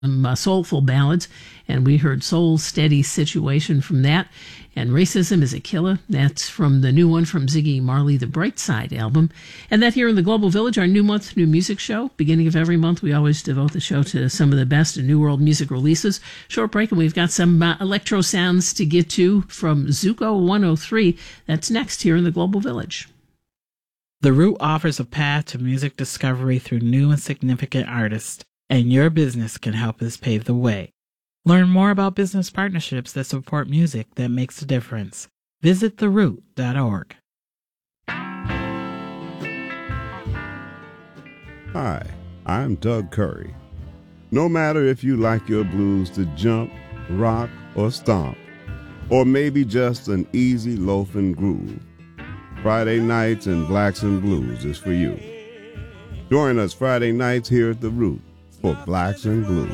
soulful ballads, and we heard Soul Steady Situation from that. And Racism is a Killer, that's from the new one from Ziggy Marley, the Bright Side album. And that here in the Global Village, our New Month, New Music show. Beginning of every month, we always devote the show to some of the best New World music releases. Short break, and we've got some electro sounds to get to from Zuko 103. That's next here in the Global Village. The Root offers a path to music discovery through new and significant artists, and your business can help us pave the way. Learn more about business partnerships that support music that makes a difference. Visit theroot.org. Hi, I'm Doug Curry. No matter if you like your blues to jump, rock, or stomp, or maybe just an easy loafing groove, Friday nights and Blacks and Blues is for you. Join us Friday nights here at The Root for Blacks and Blues.